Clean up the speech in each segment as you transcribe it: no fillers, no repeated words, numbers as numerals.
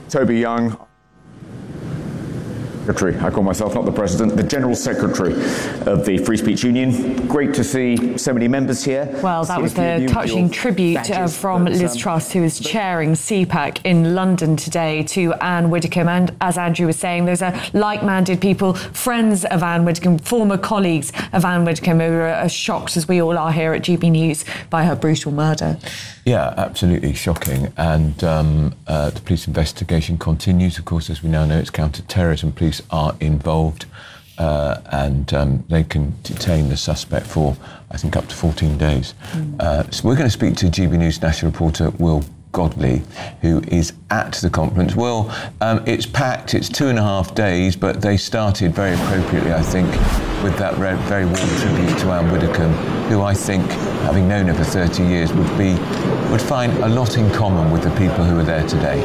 Toby Young, Secretary, I call myself, not the President, the General Secretary of the Free Speech Union. Great to see so many members here. Well, that was the touching tribute from Liz Truss, who is chairing CPAC in London today, to Anne Widdecombe. And as Andrew was saying, there's a like-minded people, friends of Anne Widdecombe, former colleagues of Anne Widdecombe, who are as shocked as we all are here at GB News by her brutal murder. Yeah, absolutely shocking. And the police investigation continues. Of course, as we now know, it's counter-terrorism. Police are involved and they can detain the suspect for, I think, up to 14 days. So we're going to speak to GB News national reporter Will Godley, who is at the conference. Will, it's packed, it's 2.5 days, but they started very appropriately, I think, with that very warm tribute to Anne Widdecombe, who I think, having known her for 30 years, would find a lot in common with the people who are there today.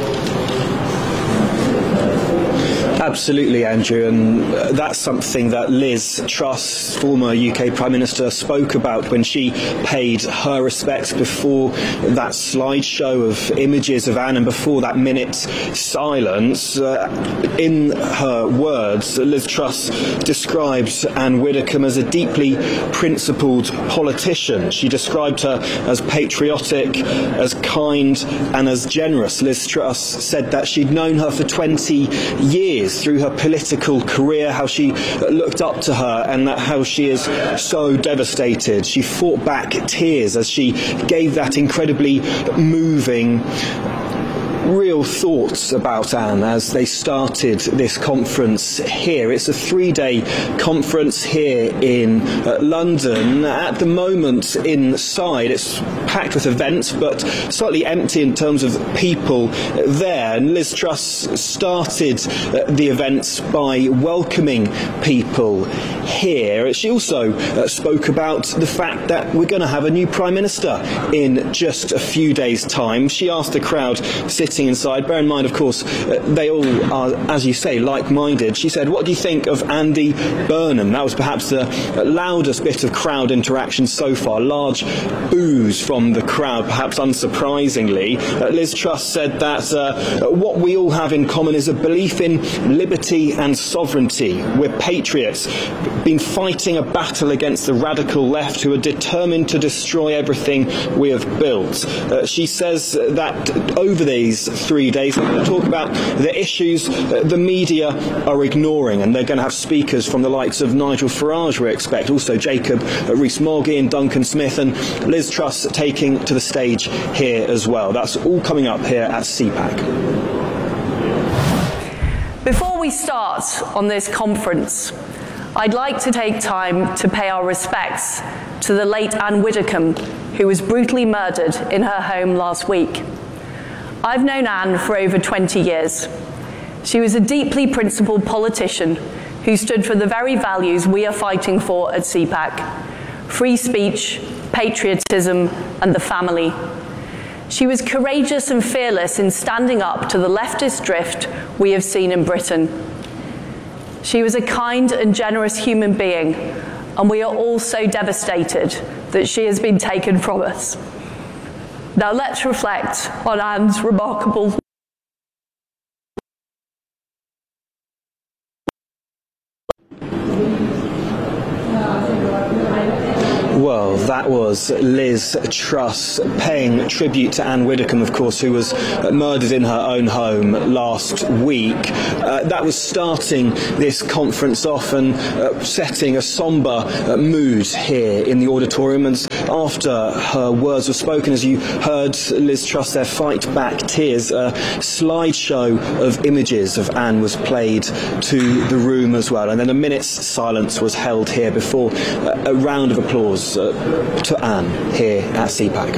Absolutely, Andrew, and that's something that Liz Truss, former UK Prime Minister, spoke about when she paid her respects before that slideshow of images of Anne and before that minute's silence. In her words, Liz Truss described Anne Widdecombe as a deeply principled politician. She described her as patriotic, as kind and as generous. Liz Truss said that she'd known her for 20 years through her political career, how she looked up to her and how she is so devastated. She fought back tears as she gave that incredibly moving real thoughts about Anne as they started this conference here. It's a 3-day conference here in London. At the moment inside it's packed with events but slightly empty in terms of people there, and Liz Truss started the events by welcoming people here. She also spoke about the fact that we're going to have a new Prime Minister in just a few days' time. She asked the crowd sitting inside, bear in mind, of course, they all are, as you say, like-minded. She said, "What do you think of Andy Burnham?" That was perhaps the loudest bit of crowd interaction so far. Large boos from the crowd, perhaps unsurprisingly. Liz Truss said that what we all have in common is a belief in liberty and sovereignty. We're patriots, been fighting a battle against the radical left who are determined to destroy everything we have built. She says that over these 3 days, we're going to talk about the issues the media are ignoring, and they're going to have speakers from the likes of Nigel Farage, we expect, also Jacob Rees-Mogg and Duncan Smith, and Liz Truss taking to the stage here as well. That's all coming up here at CPAC. Before we start on this conference, I'd like to take time to pay our respects to the late Anne Widdecombe, who was brutally murdered in her home last week. I've known Anne for over 20 years. She was a deeply principled politician who stood for the very values we are fighting for at CPAC: free speech, patriotism, and the family. She was courageous and fearless in standing up to the leftist drift we have seen in Britain. She was a kind and generous human being, and we are all so devastated that she has been taken from us. Now let's reflect on Anne's remarkable Well, that was Liz Truss paying tribute to Anne Widdecombe, of course, who was murdered in her own home last week. That was starting this conference off and setting a sombre mood here in the auditorium. And after her words were spoken, as you heard Liz Truss there fight back tears, a slideshow of images of Anne was played to the room as well. And then a minute's silence was held here before a round of applause to Anne here at CPAC.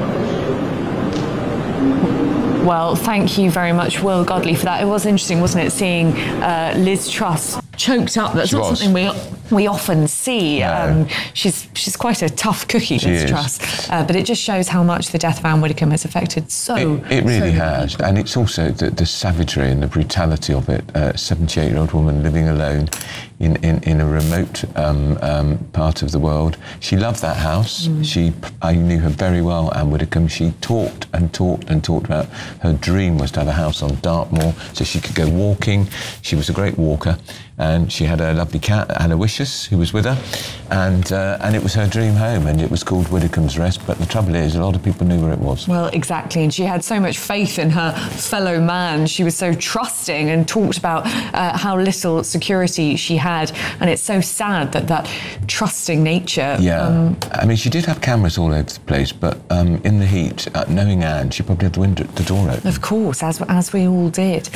Well, thank you very much, Will Godley, for that. It was interesting, wasn't it, seeing Liz Truss choked up. That's not something we often see. No. She's quite a tough cookie, Liz Truss. But it just shows how much the death of Anne Widdecombe has affected It really has. People. And it's also the savagery and the brutality of it. A 78-year-old woman living alone in a remote part of the world. She loved that house. I knew her very well, Anne Widdecombe. She talked and talked and talked about her dream was to have a house on Dartmoor so she could go walking. She was a great walker, and she had a lovely cat, Aloysius, who was with her, and it was her dream home, and it was called Widdecombe's Rest. But the trouble is, a lot of people knew where it was. Well, exactly, and she had so much faith in her fellow man. She was so trusting and talked about how little security she had, and it's so sad that trusting nature. Yeah, I mean, she did have cameras all over the place, but in the heat, knowing Anne, she probably had the door open. Of course, as we all did.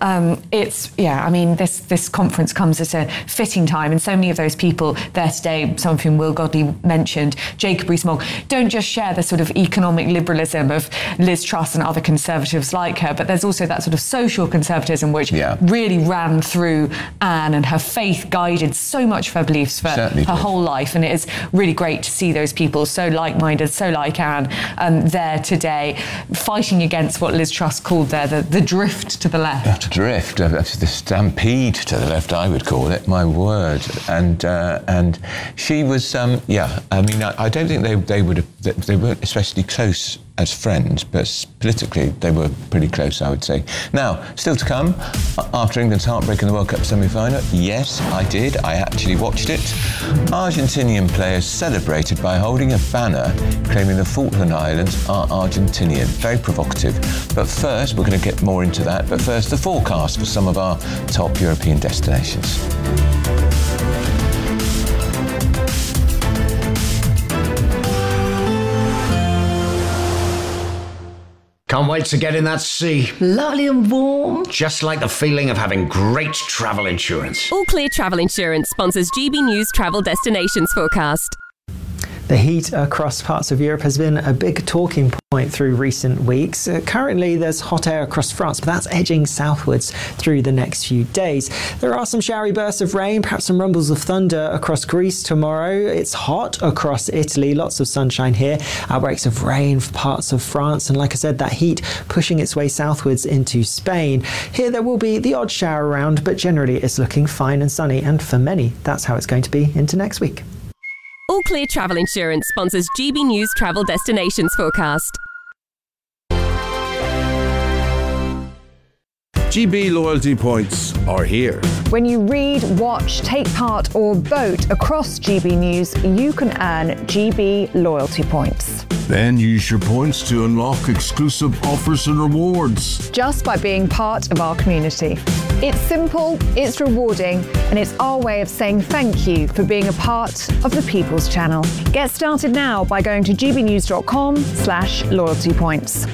This conference comes at a fitting time, and so many of those people there today, some of whom Will Godley mentioned, Jacob Rees-Mogg, don't just share the sort of economic liberalism of Liz Truss and other Conservatives like her, but there's also that sort of social conservatism which really ran through Anne, and her faith guided so much of her beliefs for her whole life, and it is really great to see those people so like-minded, so like Anne, there today, fighting against what Liz Truss called there the drift to the left. Drift, the stampede to the left, I would call it, my word. And she was, I mean, I don't think they weren't especially close as friends, but politically they were pretty close, I would say. Now, still to come, after England's heartbreak in the World Cup semi-final, yes, I did, I actually watched it. Argentinian players celebrated by holding a banner claiming the Falkland Islands are Argentinian. Very provocative. But first, we're going to get more into that, but first, the forecast for some of our top European destinations. Can't wait to get in that sea. Lovely and warm. Just like the feeling of having great travel insurance. All Clear Travel Insurance sponsors GB News Travel Destinations Forecast. The heat across parts of Europe has been a big talking point through recent weeks. Currently, there's hot air across France, but that's edging southwards through the next few days. There are some showery bursts of rain, perhaps some rumbles of thunder across Greece tomorrow. It's hot across Italy, lots of sunshine here. Outbreaks of rain for parts of France, and like I said, that heat pushing its way southwards into Spain. Here there will be the odd shower around, but generally it's looking fine and sunny, and for many, that's how it's going to be into next week. All Clear Travel Insurance sponsors GB News Travel Destinations Forecast. GB loyalty points are here. When you read, watch, take part or vote across GB News, you can earn GB loyalty points. Then use your points to unlock exclusive offers and rewards. Just by being part of our community. It's simple, it's rewarding, and it's our way of saying thank you for being a part of the People's Channel. Get started now by going to gbnews.com/loyalty points.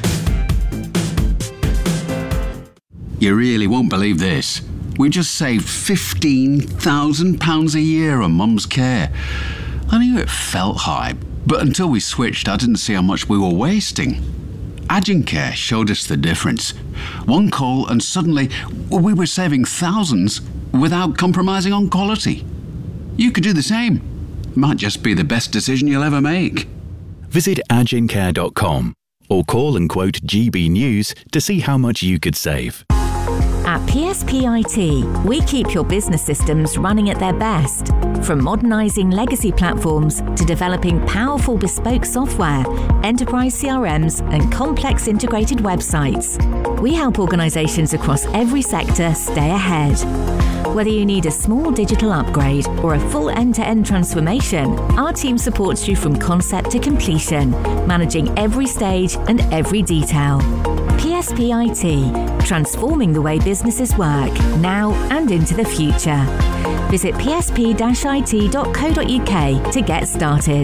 You really won't believe this. We just saved £15,000 a year on Mum's care. I knew it felt high, but until we switched, I didn't see how much we were wasting. Agencare showed us the difference. One call and suddenly we were saving thousands without compromising on quality. You could do the same. Might just be the best decision you'll ever make. Visit agencare.com or call and quote GB News to see how much you could save. At PSP IT, we keep your business systems running at their best. From modernising legacy platforms to developing powerful bespoke software, enterprise CRMs and complex integrated websites, we help organisations across every sector stay ahead. Whether you need a small digital upgrade or a full end-to-end transformation, our team supports you from concept to completion, managing every stage and every detail. PSP IT, transforming the way businesses work, now and into the future. Visit psp-it.co.uk to get started.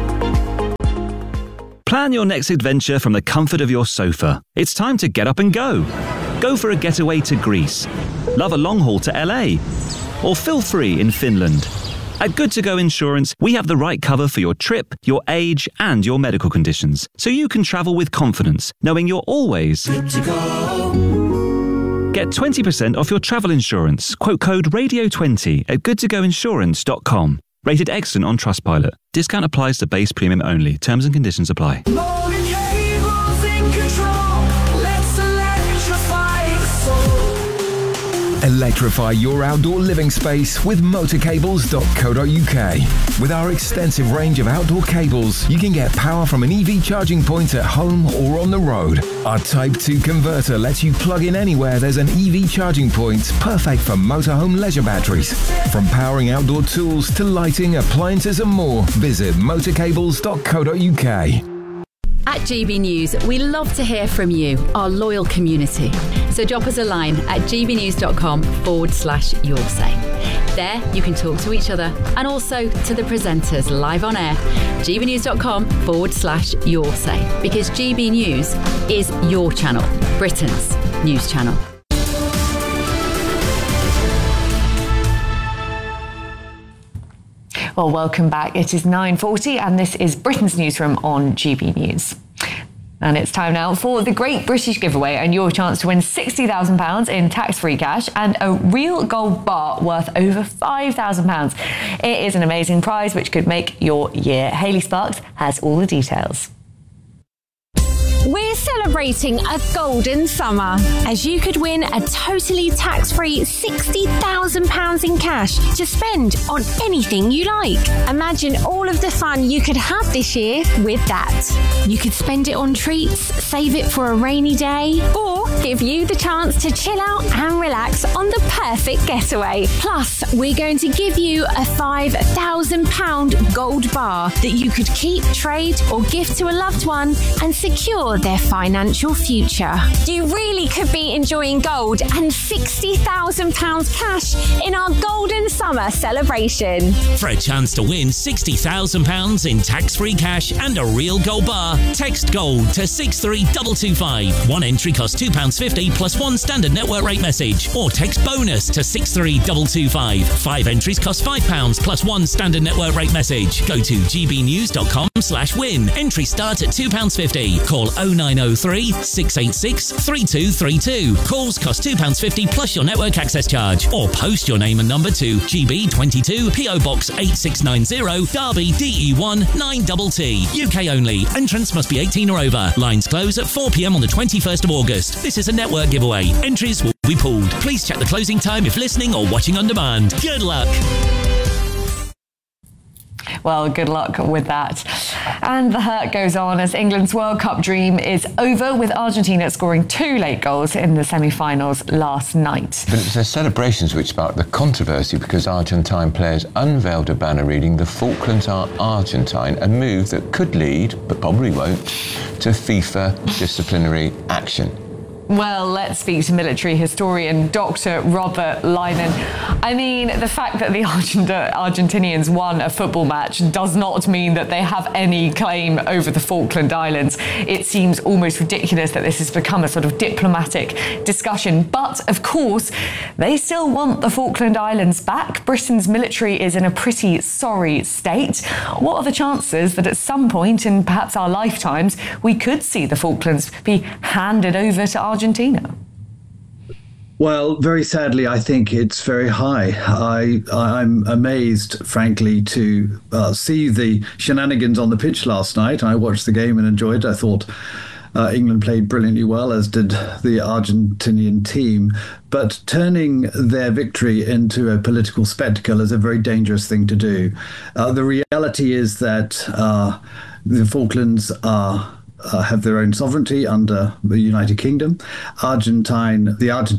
Plan your next adventure from the comfort of your sofa. It's time to get up and go. Go for a getaway to Greece. Love a long haul to LA. Or feel free in Finland. At Good To Go Insurance, we have the right cover for your trip, your age, and your medical conditions, so you can travel with confidence, knowing you're always good to go. Get 20% off your travel insurance. Quote code RADIO20 at goodtogoinsurance.com. Rated excellent on Trustpilot. Discount applies to base premium only. Terms and conditions apply. Electrify your outdoor living space with motorcables.co.uk. With our extensive range of outdoor cables, you can get power from an EV charging point at home or on the road. Our Type 2 converter lets you plug in anywhere there's an EV charging point, perfect for motorhome leisure batteries. From powering outdoor tools to lighting, appliances and more, visit motorcables.co.uk. At GB News, we love to hear from you, our loyal community. So drop us a line at gbnews.com/yoursay. There you can talk to each other and also to the presenters live on air. gbnews.com/yoursay, because GB News is your channel, Britain's news channel. Well, welcome back. It is 9:40 and this is Britain's Newsroom on GB News. And it's time now for the Great British Giveaway and your chance to win £60,000 in tax-free cash and a real gold bar worth over £5,000. It is an amazing prize which could make your year. Hayley Sparks has all the details. We're celebrating a golden summer, as you could win a totally tax-free £60,000 in cash to spend on anything you like. Imagine all of the fun you could have this year with that. You could spend it on treats, save it for a rainy day, or give you the chance to chill out and relax on the perfect getaway. Plus, we're going to give you a £5,000 gold bar that you could keep, trade, or gift to a loved one and secure their financial future. You really could be enjoying gold and £60,000 cash in our golden summer celebration. For a chance to win £60,000 in tax-free cash and a real gold bar, text GOLD to 63225. One entry costs £2.50 plus one standard network rate message, or text BONUS to 63225. 5 entries cost £5 plus one standard network rate message. Go to gbnews.com/win. Entries start at £2.50. Call 0903 686 3232. Calls cost £2.50 plus your network access charge, or post your name and number to GB22 PO Box 8690 Derby DE1 9TT. UK only. Entrants must be 18 or over. Lines close at 4 p.m. on the 21st of August. This is a network giveaway. Entries will be pulled. Please check the closing time if listening or watching on demand. Good luck. Well, good luck with that. And the hurt goes on as England's World Cup dream is over, with Argentina scoring 2 late goals in the semi-finals last night. But it's the celebrations which sparked the controversy, because Argentine players unveiled a banner reading "The Falklands are Argentine," a move that could lead, but probably won't, to FIFA disciplinary action. Well, let's speak to military historian Dr. Robert Lyman. I mean, the fact that the Argentinians won a football match does not mean that they have any claim over the Falkland Islands. It seems almost ridiculous that this has become a sort of diplomatic discussion. But, of course, they still want the Falkland Islands back. Britain's military is in a pretty sorry state. What are the chances that at some point in perhaps our lifetimes we could see the Falklands be handed over to Argentina? Well, very sadly, I think it's very high. I'm amazed, frankly, to see the shenanigans on the pitch last night. I watched the game and enjoyed it. I thought England played brilliantly well, as did the Argentinian team. But turning their victory into a political spectacle is a very dangerous thing to do. The reality is that the Falklands have their own sovereignty under the United Kingdom. Argentina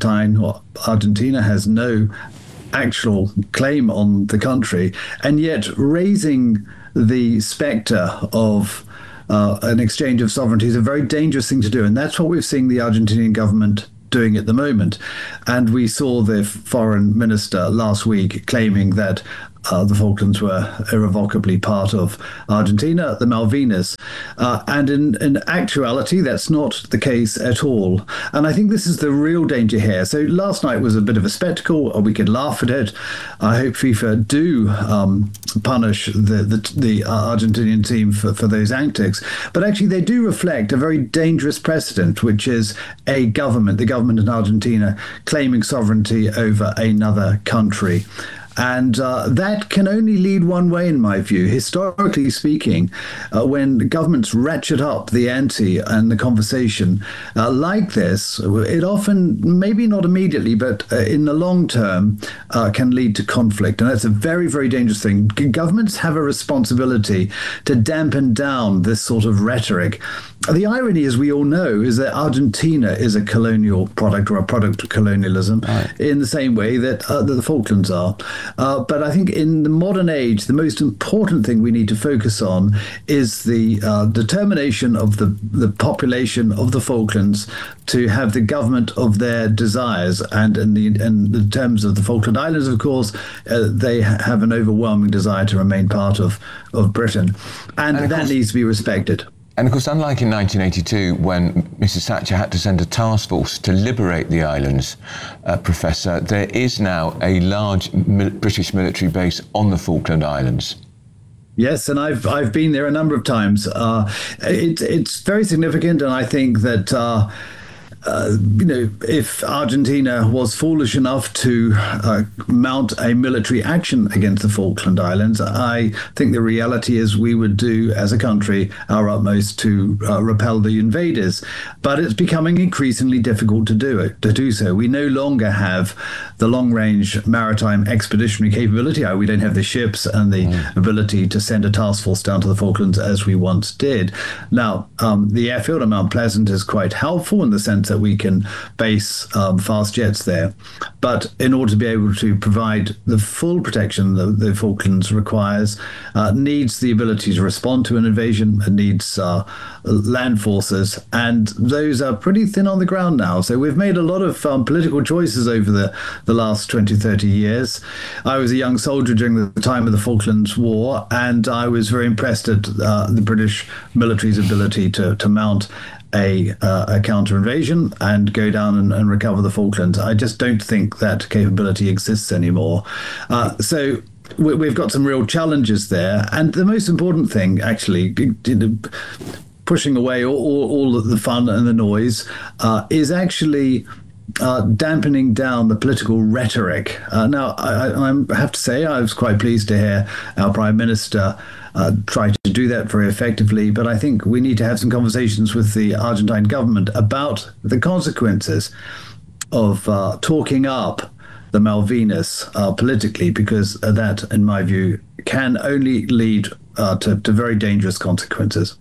has no actual claim on the country, and yet raising the spectre of an exchange of sovereignty is a very dangerous thing to do, and that's what we're seeing the Argentinian government doing at the moment. And we saw the foreign minister last week claiming that the Falklands were irrevocably part of Argentina, the Malvinas. And in actuality, that's not the case at all. And I think this is the real danger here. So last night was a bit of a spectacle, or we could laugh at it. I hope FIFA do punish the Argentinian team for those antics. But actually, they do reflect a very dangerous precedent, which is the government in Argentina claiming sovereignty over another country. And that can only lead one way, in my view. Historically speaking, when governments ratchet up the ante and the conversation like this, it often, maybe not immediately, but in the long term, can lead to conflict. And that's a very, very dangerous thing. Governments have a responsibility to dampen down this sort of rhetoric. The irony, as we all know, is that Argentina is a colonial product, or a product of colonialism, in the same way that the Falklands are. But I think in the modern age, the most important thing we need to focus on is the determination of the population of the Falklands to have the government of their desires. And in the terms of the Falkland Islands, of course, they have an overwhelming desire to remain part of Britain. And that needs to be respected. And of course, unlike in 1982, when Mrs. Thatcher had to send a task force to liberate the islands, Professor, there is now a large British military base on the Falkland Islands. Yes, and I've been there a number of times. It's very significant, and I think that if Argentina was foolish enough to mount a military action against the Falkland Islands, I think the reality is we would do, as a country, our utmost to repel the invaders. But it's becoming increasingly difficult to do so. We no longer have the long-range maritime expeditionary capability. We don't have the ships and the ability to send a task force down to the Falklands as we once did. Now, the airfield at Mount Pleasant is quite helpful in the sense that we can base fast jets there. But in order to be able to provide the full protection that the Falklands requires, needs the ability to respond to an invasion, it needs land forces, and those are pretty thin on the ground now. So we've made a lot of political choices over the last 20, 30 years. I was a young soldier during the time of the Falklands War, and I was very impressed at the British military's ability to mount a counter-invasion and go down and recover the Falklands. I just don't think that capability exists anymore. So we've got some real challenges there. And the most important thing, actually, pushing away all the fun and the noise, is actually dampening down the political rhetoric. Now, I have to say, I was quite pleased to hear our Prime Minister try to do that very effectively, but I think we need to have some conversations with the Argentine government about the consequences of talking up the Malvinas politically, because that, in my view, can only lead to very dangerous consequences.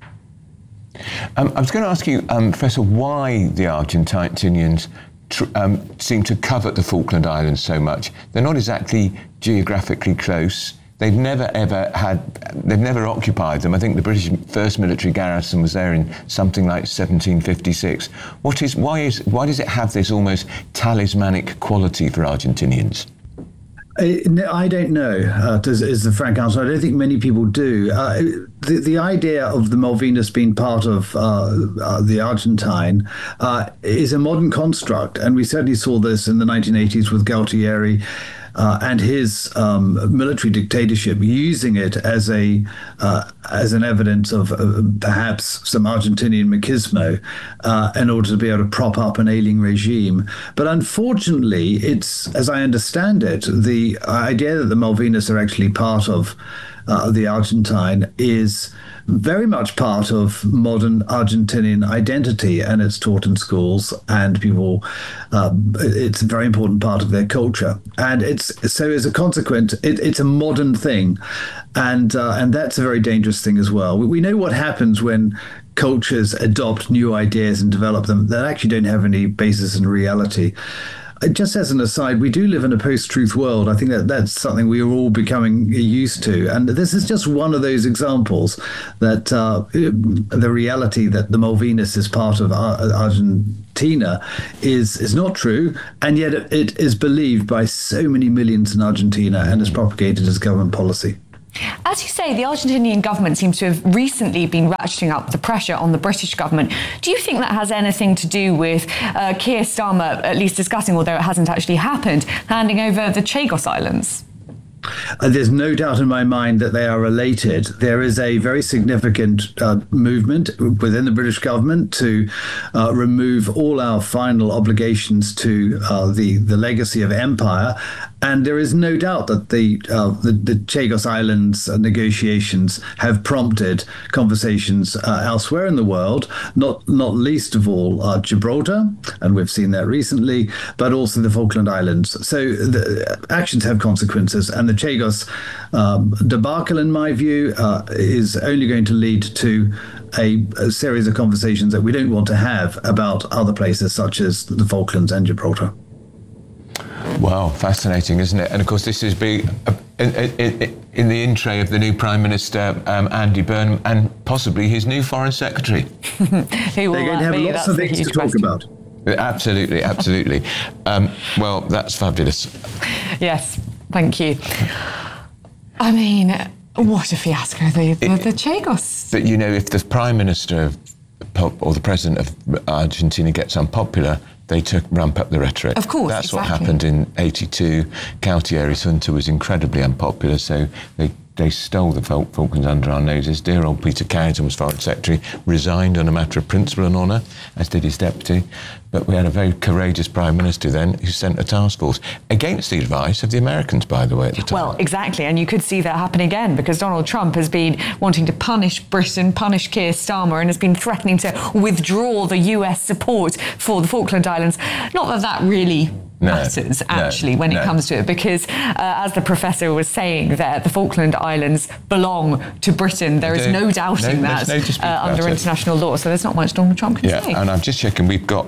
I was going to ask you, Professor, why the Argentinians seem to covet the Falkland Islands so much. They're not exactly geographically close. They've never occupied them. I think the British first military garrison was there in something like 1756. Why does it have this almost talismanic quality for Argentinians? I don't know, is the frank answer. I don't think many people do. The idea of the Malvinas being part of the Argentine is a modern construct, and we certainly saw this in the 1980s with Galtieri and his military dictatorship, using it as an evidence of perhaps some Argentinian machismo in order to be able to prop up an ailing regime. But unfortunately, it's, as I understand it, the idea that the Malvinas are actually part of the Argentine is very much part of modern Argentinian identity, and it's taught in schools, and people, it's a very important part of their culture. And so as a consequence, it's a modern thing, and that's a very dangerous thing as well. We know what happens when cultures adopt new ideas and develop them that actually don't have any basis in reality. Just as an aside, we do live in a post-truth world. I think that's something we are all becoming used to. And this is just one of those examples that the reality that the Malvinas is part of Argentina is not true. And yet it is believed by so many millions in Argentina and is propagated as government policy. As you say, the Argentinian government seems to have recently been ratcheting up the pressure on the British government. Do you think that has anything to do with Keir Starmer at least discussing, although it hasn't actually happened, handing over the Chagos Islands? There's no doubt in my mind that they are related. There is a very significant movement within the British government to remove all our final obligations to the legacy of empire. And there is no doubt that the Chagos Islands negotiations have prompted conversations elsewhere in the world, not least of all Gibraltar, and we've seen that recently, but also the Falkland Islands. So the actions have consequences, and the Chagos debacle, in my view, is only going to lead to a series of conversations that we don't want to have about other places such as the Falklands and Gibraltar. Wow, fascinating, isn't it? And of course, this is in the in tray of the new Prime Minister, Andy Burnham, and possibly his new Foreign Secretary. They're going to have lots of things to talk about. Absolutely, absolutely. Well, that's fabulous. Yes, thank you. I mean, what a fiasco, the Chagos. But, you know, if the Prime Minister or the President of Argentina gets unpopular, they ramp up the rhetoric. Of course, that's exactly. what happened in '82. Cautieri Junta was incredibly unpopular, so they stole the Falklands under our noses. Dear old Peter Carrington was Foreign Secretary, resigned on a matter of principle and honour, as did his deputy. But we had a very courageous Prime Minister then who sent a task force against the advice of the Americans, by the way, at the time. Well, exactly, and you could see that happen again because Donald Trump has been wanting to punish Britain, punish Keir Starmer, and has been threatening to withdraw the US support for the Falkland Islands. Not that really matters, actually, when it comes to it, because as the professor was saying there, the Falkland Islands belong to Britain. There is no doubting that under international law, so there's not much Donald Trump can say. Yeah, and I'm just checking, we've got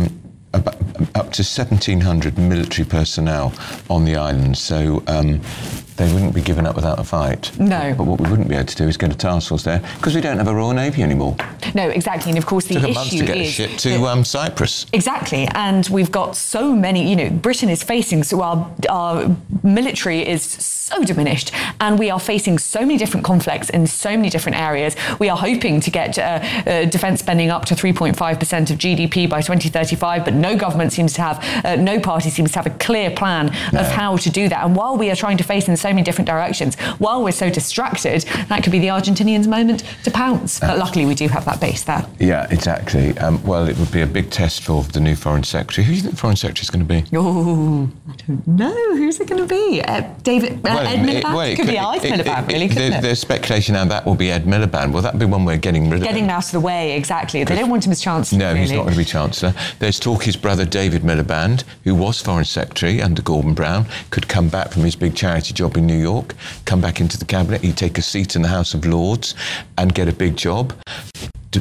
up to 1,700 military personnel on the island, so they wouldn't be given up without a fight. No. But what we wouldn't be able to do is get a task force there, because we don't have a Royal Navy anymore. No, exactly, and of course the issue is... It took a month to get a ship to Cyprus. Exactly, and we've got so many, you know, Britain is facing, so our military is so diminished, and we are facing so many different conflicts in so many different areas. We are hoping to get defence spending up to 3.5% of GDP by 2035, but no government seems to have, no party seems to have a clear plan of how to do that. And while we are trying to face in so many different directions, while we're so distracted, that could be the Argentinians' moment to pounce. But luckily we do have that base there. Yeah, exactly. Well, it would be a big test for the new Foreign Secretary. Who do you think the Foreign Secretary is going to be? Oh, I don't know. Who's it going to be? Ed Miliband? Could be Ed Miliband, really, couldn't it? There's speculation now that will be Ed Miliband. Well, that'd be one way of getting rid of him. Getting him out of the way, exactly. They don't want him as Chancellor. No, he's not going to be Chancellor. There's talk his brother David Miliband, who was Foreign Secretary under Gordon Brown, could come back from his big charity job in New York, come back into the cabinet, he'd take a seat in the House of Lords and get a big job. Do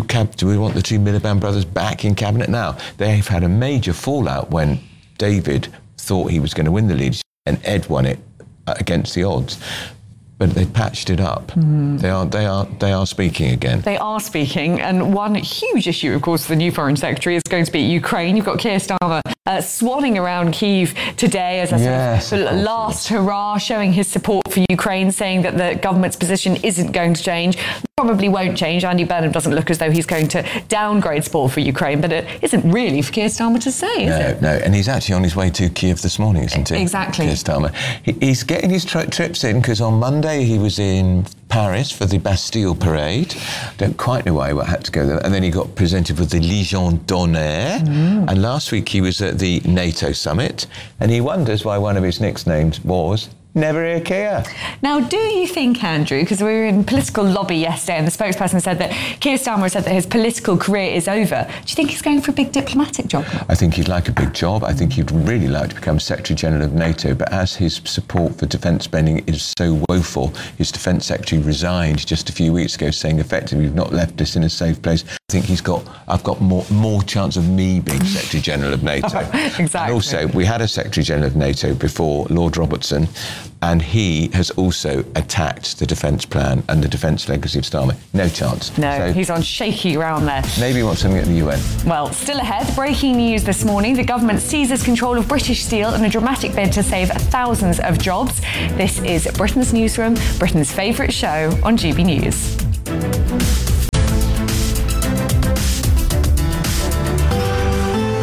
we want the two Miliband brothers back in cabinet now? They've had a major fallout when David thought he was going to win the leadership and Ed won it against the odds. But they patched it up. They are speaking again. They are speaking, and one huge issue, of course, for the new Foreign Secretary is going to be Ukraine. You've got Keir Starmer swanning around Kyiv today as a sort of last hurrah, showing his support for Ukraine, saying that the government's position isn't going to change. Probably won't change. Andy Burnham doesn't look as though he's going to downgrade support for Ukraine, but it isn't really for Keir Starmer to say, is it? No, and he's actually on his way to Kyiv this morning, isn't he? Exactly. Keir Starmer. He's getting his trips in, because on Monday he was in Paris for the Bastille Parade. Don't quite know why he had to go there. And then he got presented with the Légion d'honneur. And last week he was at the NATO summit, and he wonders why one of his nicknames was Never Hear Keir. Now, do you think, Andrew, because we were in political lobby yesterday and the spokesperson said that Keir Starmer said that his political career is over. Do you think he's going for a big diplomatic job? I think he'd like a big job. I think he'd really like to become Secretary General of NATO, but as his support for defence spending is so woeful, his Defence Secretary resigned just a few weeks ago, saying effectively, you've not left us in a safe place. I think I've got more chance of me being Secretary General of NATO. Exactly. And also, we had a Secretary General of NATO before, Lord Robertson, and he has also attacked the defence plan and the defence legacy of Starmer. No chance. No, so he's on shaky ground there. Maybe he wants something at the UN. Well, still ahead, breaking news this morning. The government seizes control of British Steel in a dramatic bid to save thousands of jobs. This is Britain's Newsroom, Britain's favourite show on GB News.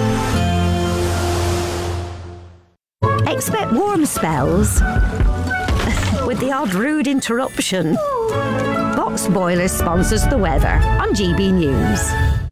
Expect warm spells the odd rude interruption. Box Boilers sponsors the weather on GB News.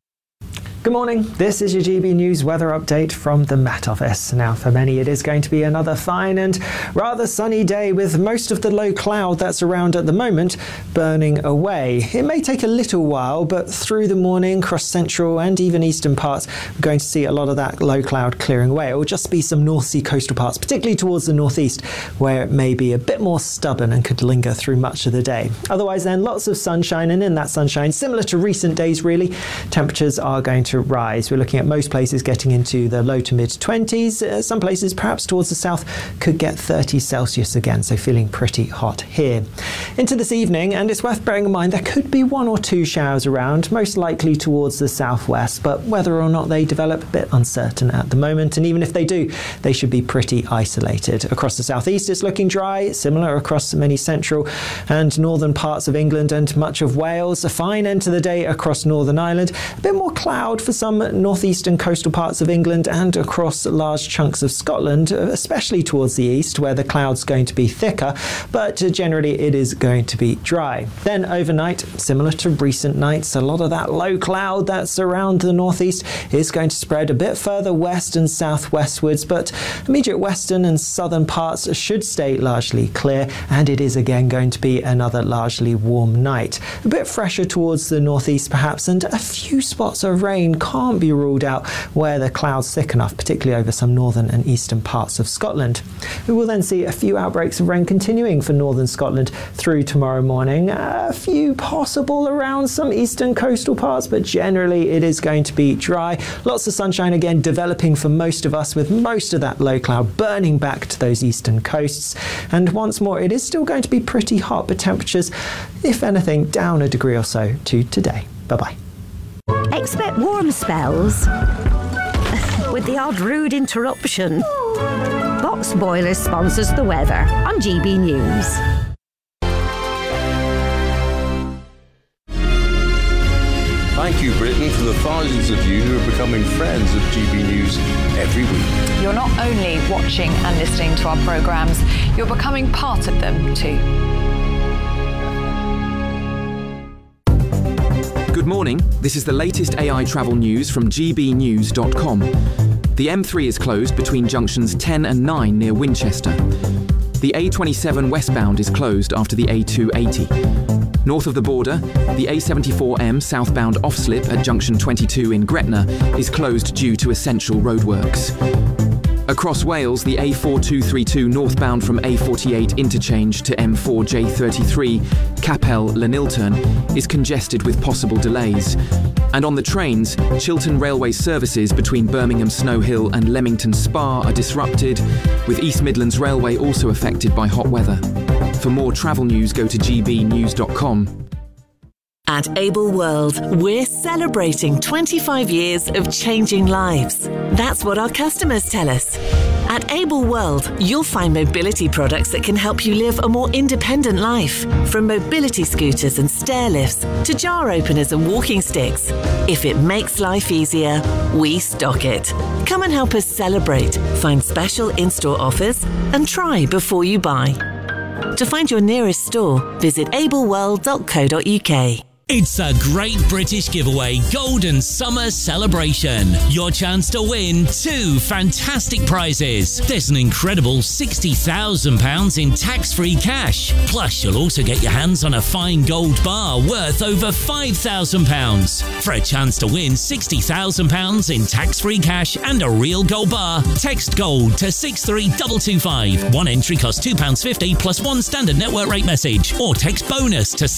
Good morning, this is your GB News weather update from the Met Office. Now for many it is going to be another fine and rather sunny day with most of the low cloud that's around at the moment burning away. It may take a little while, but through the morning across central and even eastern parts we're going to see a lot of that low cloud clearing away. It will just be some North Sea coastal parts, particularly towards the northeast, where it may be a bit more stubborn and could linger through much of the day. Otherwise then lots of sunshine, and in that sunshine, similar to recent days really, temperatures are going to rise. We're looking at most places getting into the low to mid 20s. Some places perhaps towards the south could get 30 Celsius again, so feeling pretty hot here. Into this evening, and it's worth bearing in mind there could be 1 or 2 showers around, most likely towards the southwest, but whether or not they develop a bit uncertain at the moment, and even if they do, they should be pretty isolated. Across the southeast it's looking dry, similar across many central and northern parts of England and much of Wales. A fine end to the day across Northern Ireland, a bit more cloud for some northeastern coastal parts of England and across large chunks of Scotland, especially towards the east where the cloud's going to be thicker, but generally it is going to be dry. Then overnight, similar to recent nights, a lot of that low cloud that's around the northeast is going to spread a bit further west and southwestwards, but immediate western and southern parts should stay largely clear, and it is again going to be another largely warm night. A bit fresher towards the northeast perhaps, and a few spots of rain can't be ruled out where the cloud's thick enough, particularly over some northern and eastern parts of Scotland. We will then see a few outbreaks of rain continuing for northern Scotland through tomorrow morning. A few possible around some eastern coastal parts, but generally it is going to be dry. Lots of sunshine again developing for most of us, with most of that low cloud burning back to those eastern coasts. And once more, it is still going to be pretty hot, but temperatures, if anything, down a degree or so to today. Bye-bye. Expect warm spells with the odd rude interruption. Box Boilers sponsors the weather on GB News. Thank you, Britain, for the thousands of you who are becoming friends of GB News every week. You're not only watching and listening to our programmes, you're becoming part of them too. Good morning, this is the latest AI travel news from gbnews.com. The M3 is closed between junctions 10 and 9 near Winchester. The A27 westbound is closed after the A280. North of the border, the A74M southbound off-slip at junction 22 in Gretna is closed due to essential roadworks. Across Wales, the A4232 northbound from A48 interchange to M4J33, Capel Llanilturn, is congested with possible delays. And on the trains, Chiltern Railway services between Birmingham Snow Hill and Leamington Spa are disrupted, with East Midlands Railway also affected by hot weather. For more travel news, go to gbnews.com. At Able World, we're celebrating 25 years of changing lives. That's what our customers tell us. At Able World, you'll find mobility products that can help you live a more independent life. From mobility scooters and stair lifts to jar openers and walking sticks. If it makes life easier, we stock it. Come and help us celebrate, find special in-store offers, and try before you buy. To find your nearest store, visit ableworld.co.uk. It's a great British giveaway Golden Summer Celebration. Your chance to win 2 fantastic prizes. There's an incredible £60,000 in tax-free cash. Plus, you'll also get your hands on a fine gold bar worth over £5,000. For a chance to win £60,000 in tax-free cash and a real gold bar, text GOLD to 63225. One entry costs £2.50 plus 1 standard network rate message. Or text BONUS to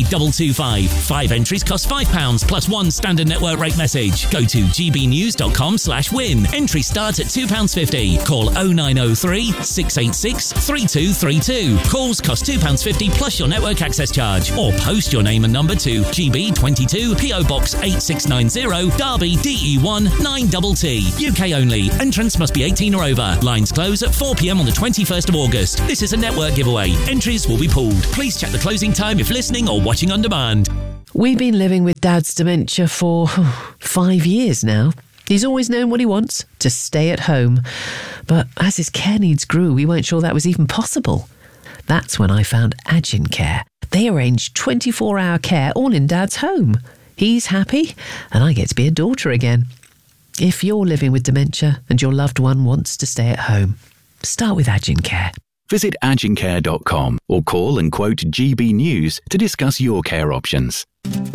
63225. 5 entries cost £5 plus 1 standard network rate message. Go to gbnews.com/win. Entries start at £2.50. Call 0903 686 3232. Calls cost £2.50 plus your network access charge. Or post your name and number to GB22 PO Box 8690 Derby DE1 9TT. UK only. Entrants must be 18 or over. Lines close at 4 p.m. on the 21st of August. This is a network giveaway. Entries will be pooled. Please check the closing time if listening or watching on demand. We've been living with Dad's dementia for 5 years now. He's always known what he wants, to stay at home. But as his care needs grew, we weren't sure that was even possible. That's when I found Agincare. They arrange 24-hour care all in Dad's home. He's happy, and I get to be a daughter again. If you're living with dementia and your loved one wants to stay at home, start with Agincare. Visit agincare.com or call and quote GB News to discuss your care options.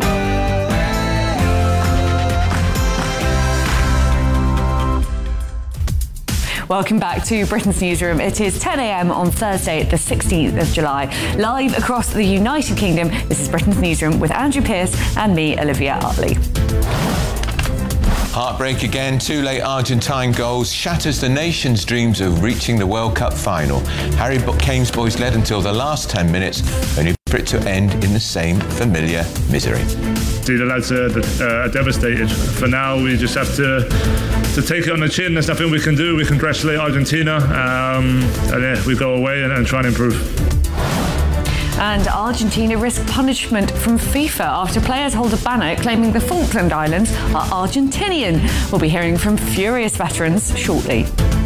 Welcome back to Britain's Newsroom. It is 10 a.m. on Thursday, the 16th of July. Live across the United Kingdom, this is Britain's Newsroom with Andrew Pearce and me, Olivia Utley. Heartbreak again. 2 late Argentine goals shatters the nation's dreams of reaching the World Cup final. Harry Kane's boys led until the last 10 minutes, only for it to end in the same familiar misery. The lads are devastated. For now, we just have to take it on the chin. There's nothing we can do. We congratulate Argentina, and we go away and try and improve. And Argentina risk punishment from FIFA after players hold a banner claiming the Falkland Islands are Argentinian. We'll be hearing from furious veterans shortly.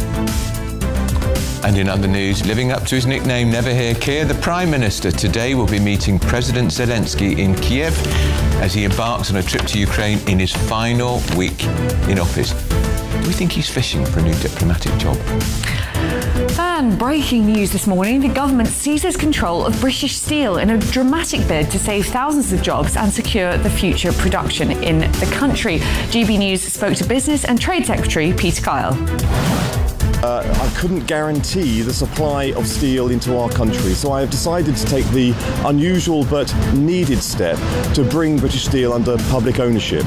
And in other news, living up to his nickname, Never Hear Keir, the Prime Minister today will be meeting President Zelensky in Kiev as he embarks on a trip to Ukraine in his final week in office. Do we think he's fishing for a new diplomatic job? And breaking news this morning, the government seizes control of British Steel in a dramatic bid to save thousands of jobs and secure the future production in the country. GB News spoke to Business and Trade Secretary Peter Kyle. I couldn't guarantee the supply of steel into our country, so I have decided to take the unusual but needed step to bring British Steel under public ownership.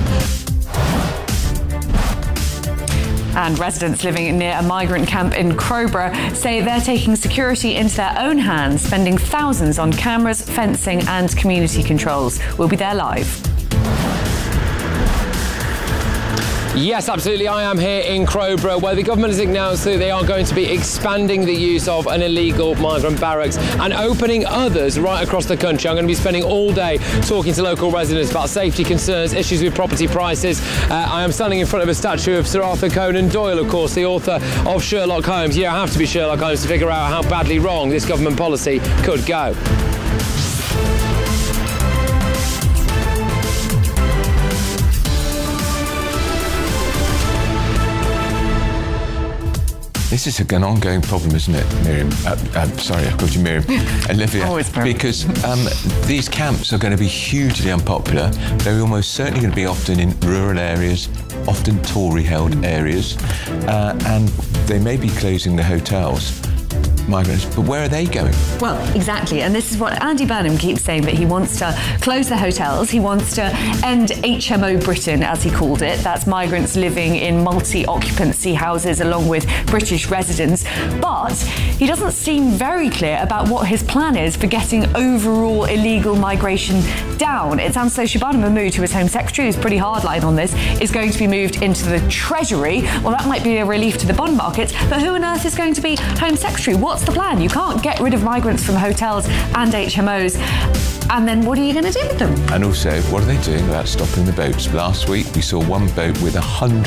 And residents living near a migrant camp in Crowborough say they're taking security into their own hands, spending thousands on cameras, fencing and community controls. We'll be there live. Yes, absolutely. I am here in Crowborough, where the government has announced that they are going to be expanding the use of an illegal migrant barracks and opening others right across the country. I'm going to be spending all day talking to local residents about safety concerns, issues with property prices. I am standing in front of a statue of Sir Arthur Conan Doyle, of course, the author of Sherlock Holmes. You don't have to be Sherlock Holmes to figure out how badly wrong this government policy could go. This is an ongoing problem, isn't it, Miriam? Sorry, I called you Miriam. Olivia. Because these camps are going to be hugely unpopular. They're almost certainly going to be often in rural areas, often Tory-held areas, and they may be closing the hotels. Migrants, but where are they going? Well, exactly, and this is what Andy Burnham keeps saying, that he wants to close the hotels, he wants to end HMO Britain, as he called it. That's migrants living in multi-occupancy houses along with British residents, but he doesn't seem very clear about what his plan is for getting overall illegal migration down. It sounds so Shabana Mahmood, who is Home Secretary, who's pretty hardline on this, is going to be moved into the Treasury. Well, that might be a relief to the bond markets, but who on earth is going to be Home Secretary? What's the plan? You can't get rid of migrants from hotels and HMOs. And then what are you going to do with them? And also, what are they doing about stopping the boats? Last week, we saw one boat with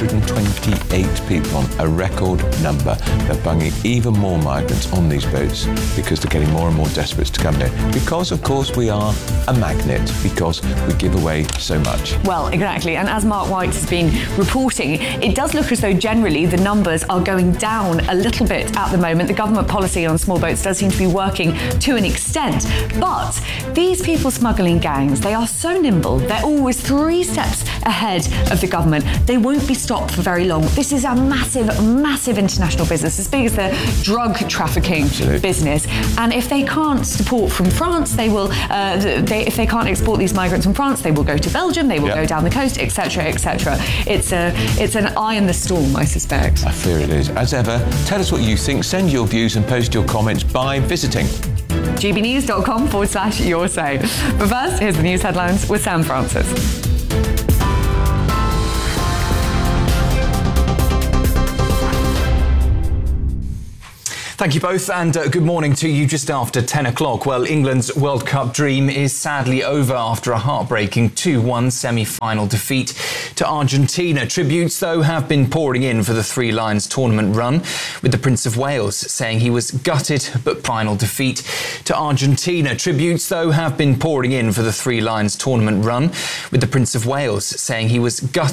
128 people on, a record number. They're bunging even more migrants on these boats because they're getting more and more desperate to come here. Because, of course, we are a magnet, because we give away so much. Well, exactly. And as Mark White has been reporting, it does look as though generally the numbers are going down a little bit at the moment. The government policy on small boats does seem to be working to an extent. But these people smuggling gangs, they are so nimble. They're always 3 steps ahead of the government. They won't be stopped for very long. This is a massive, massive international business, as big as the drug trafficking business. And if they can't support from France, they will. If they can't export these migrants from France, they will go to Belgium. They will go down the coast, etc., etc. It's an eye in the storm, I suspect. I fear it is. As ever, tell us what you think. Send your views and post your comments by visiting gbnews.com/your-say. But first, here's the news headlines with Sam Francis. Thank you both, and good morning to you just after 10 o'clock. Well, England's World Cup dream is sadly over after a heartbreaking 2-1 semi-final defeat to Argentina. Tributes, though, have been pouring in for the Three Lions tournament run, with the Prince of Wales saying he was gutted but final defeat to Argentina. Tributes, though, have been pouring in for the Three Lions tournament run, with the Prince of Wales saying he was gutted